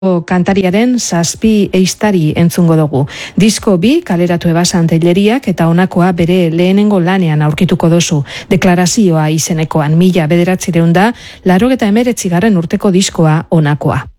Kantariaren 7 ehiztari entzungo dugu. Disko 2 kaleratu ebasan teileriak eta honakoa bere lehenengo lanean aurkituko dozu. Deklarazioa izenekoan 1989 urteko diskoa honakoa.